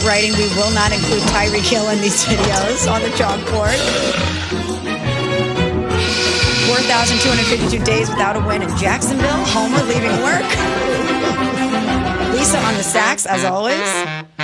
writing, we will not include Tyreek Hill in these videos on the chalkboard. 4,252 days without a win in Jacksonville. Homer leaving work. Lisa on the sacks, as always.